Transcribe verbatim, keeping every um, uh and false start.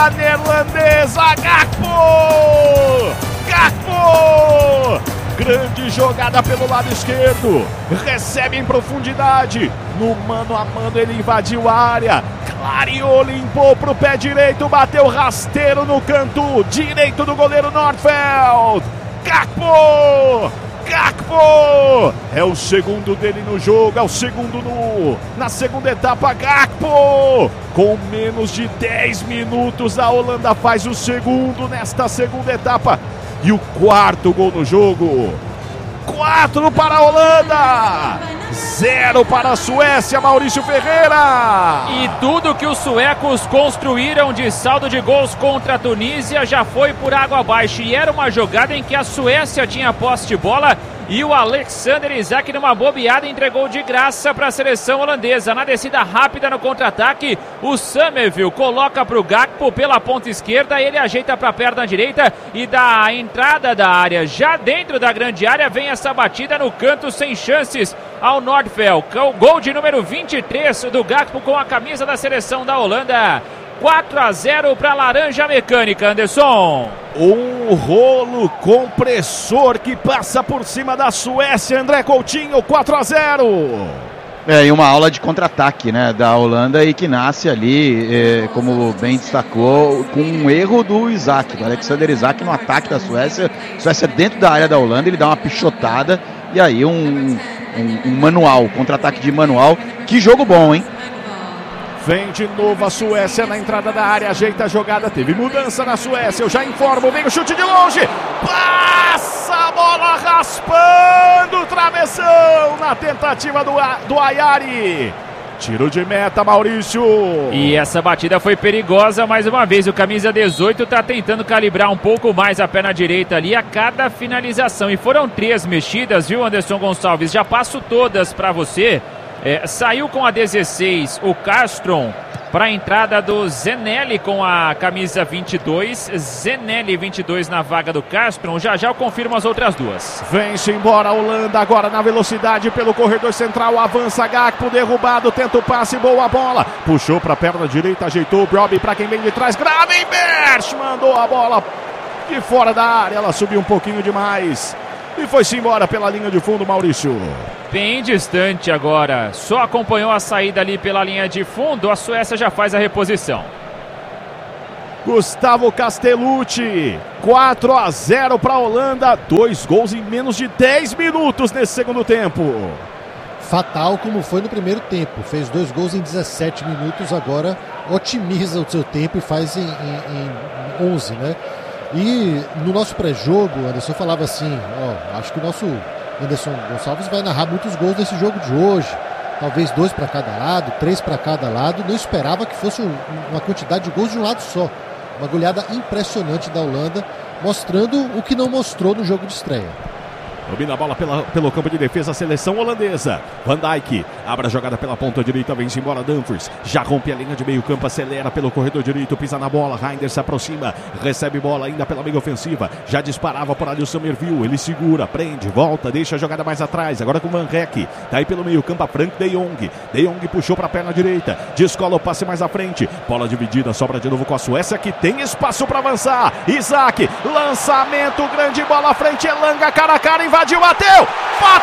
a neerlandesa, Gakpo! Gakpo! Grande jogada pelo lado esquerdo, recebe em profundidade, no mano a mano ele invadiu a área, clareou, limpou pro pé direito, bateu rasteiro no canto direito do goleiro Nordfeld. Gakpo! Gakpo! É o segundo dele no jogo, é o segundo no, na segunda etapa. Gakpo! Com menos de dez minutos a Holanda faz o segundo nesta segunda etapa. E o quarto gol no jogo. Quatro para a Holanda, zero para a Suécia, Maurício Ferreira. E tudo que os suecos construíram de saldo de gols contra a Tunísia já foi por água abaixo. E era uma jogada em que a Suécia tinha posse de bola e o Alexander Isak, numa bobeada, entregou de graça para a seleção holandesa. Na descida rápida no contra-ataque, o Summerville coloca para o Gakpo pela ponta esquerda, ele ajeita para a perna direita e da entrada da área, já dentro da grande área, vem essa batida no canto sem chances ao Nordfeld. Gol de número vinte e três do Gakpo com a camisa da seleção da Holanda. quatro a zero para a Laranja Mecânica, Anderson. Um rolo compressor que passa por cima da Suécia, André Coutinho, quatro a zero. É, e uma aula de contra-ataque, né, da Holanda, e que nasce ali, é, como bem destacou, com um erro do Isak, do Alexander Isak no ataque da Suécia. Suécia dentro da área da Holanda, ele dá uma pichotada e aí um, um, um manual, contra-ataque de manual. Que jogo bom, hein? Vem de novo a Suécia na entrada da área, ajeita a jogada, teve mudança na Suécia, eu já informo, vem o chute de longe, passa a bola raspando o travessão na tentativa do, do Ayari. Tiro de meta, Maurício. E essa batida foi perigosa mais uma vez. O camisa dezoito está tentando calibrar um pouco mais a perna direita ali a cada finalização. E foram três mexidas, viu, Anderson Gonçalves? Já passo todas para você. É, saiu com a dezesseis o Castron para a entrada do Zenelli com a camisa vinte e dois. Zenelli vinte e dois na vaga do Castron. Já já eu confirmo as outras duas. Vem-se embora a Holanda agora na velocidade pelo corredor central. Avança Gakpo, derrubado, tenta o passe, boa bola. Puxou para a perna direita, ajeitou o Broby para quem vem de trás. Gravenberch mandou a bola de fora da área. Ela subiu um pouquinho demais e foi-se embora pela linha de fundo, Maurício. Bem distante agora, só acompanhou a saída ali pela linha de fundo. A Suécia já faz a reposição. Gustavo Castellucci, quatro a zero para a Holanda, dois gols em menos de dez minutos nesse segundo tempo. Fatal como foi no primeiro tempo, fez dois gols em dezessete minutos, agora otimiza o seu tempo e faz em, em, em onze, né? E no nosso pré-jogo, Anderson falava assim, ó, acho que o nosso Anderson Gonçalves vai narrar muitos gols nesse jogo de hoje, talvez dois para cada lado, três para cada lado. Não esperava que fosse uma quantidade de gols de um lado só. Uma goleada impressionante da Holanda, mostrando o que não mostrou no jogo de estreia. Domina a bola pela, pelo campo de defesa, a seleção holandesa. Van Dijk abre a jogada pela ponta direita, vem-se embora Dumfries. Já rompe a linha de meio campo, acelera pelo corredor direito, pisa na bola. Reinders se aproxima, recebe bola ainda pela meia ofensiva. Já disparava por ali o Summerville, ele segura, prende, volta, deixa a jogada mais atrás. Agora com o Van Rek, tá aí pelo meio campo a Frank de Jong. De Jong puxou para a perna direita, descola o passe mais à frente. Bola dividida, sobra de novo com a Suécia, que tem espaço para avançar. Isak, lançamento, grande bola à frente, Elanga cara a cara, invadiu, bateu!